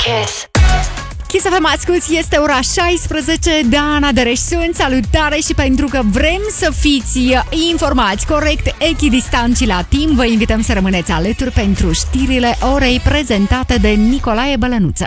Kiss FM, asculți, este ora 16, Dana Dăreș sunt, salutare și pentru că vrem să fiți informați corect, echidistant și la timp, vă invităm să rămâneți alături pentru știrile orei prezentate de Nicolae Bălănuță.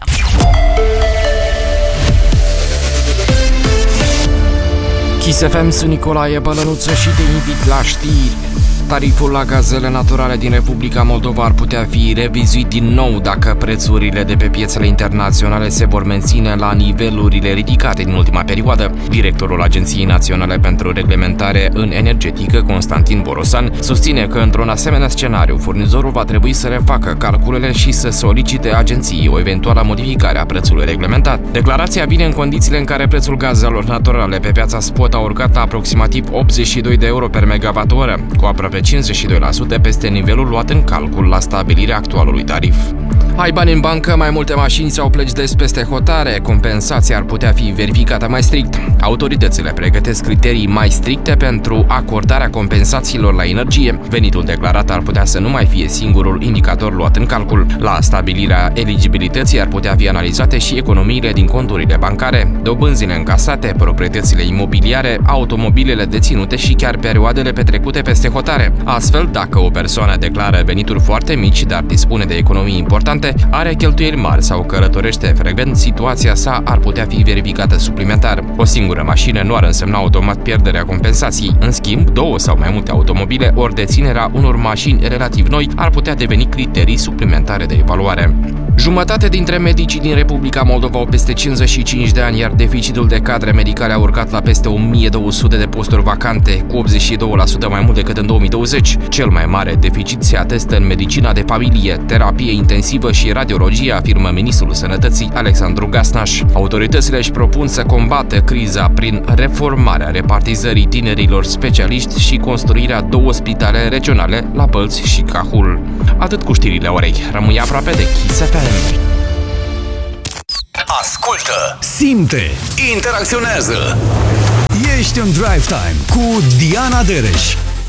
Kiss FM, sunt Nicolae Bălănuță și te invit la știri. Tariful la gazele naturale din Republica Moldova ar putea fi revizuit din nou dacă prețurile de pe piețele internaționale se vor menține la nivelurile ridicate din ultima perioadă. Directorul Agenției Naționale pentru Reglementare în Energetică, Constantin Borosan, susține că într-un asemenea scenariu, furnizorul va trebui să refacă calculele și să solicite agenției o eventuală modificare a prețului reglementat. Declarația vine în condițiile în care prețul gazelor naturale pe piața spot a urcat la aproximativ 82 de euro per megawattoră, cu aproape 52% peste nivelul luat în calcul la stabilirea actualului tarif. Ai bani în bancă, mai multe mașini sau pleci des peste hotare, compensația ar putea fi verificată mai strict. Autoritățile pregătesc criterii mai stricte pentru acordarea compensațiilor la energie. Venitul declarat ar putea să nu mai fie singurul indicator luat în calcul. La stabilirea eligibilității ar putea fi analizate și economiile din conturile bancare, dobânzile încasate, proprietățile imobiliare, automobilele deținute și chiar perioadele petrecute peste hotare. Astfel, dacă o persoană declară venituri foarte mici, dar dispune de economii importante, are cheltuieli mari sau călătorește frecvent, situația sa ar putea fi verificată suplimentar. O singură mașină nu ar însemna automat pierderea compensației. În schimb, două sau mai multe automobile ori deținerea unor mașini relativ noi ar putea deveni criterii suplimentare de evaluare. Jumătate dintre medicii din Republica Moldova au peste 55 de ani, iar deficitul de cadre medicale a urcat la peste 1200 de posturi vacante, cu 82% mai mult decât în 2020. Cel mai mare deficit se atestă în medicina de familie, terapie intensivă și radiologie, afirmă ministrul Sănătății Alexandru Gasnaș. Autoritățile își propun să combată criza prin reformarea repartizării tinerilor specialiști și construirea 2 spitale regionale la Bălți și Cahul. Atât cu știrile orei. Rămâi aproape de Kiss FM. Ascultă, simte, interacționează. Ești în Drive Time cu Diana Dăreș.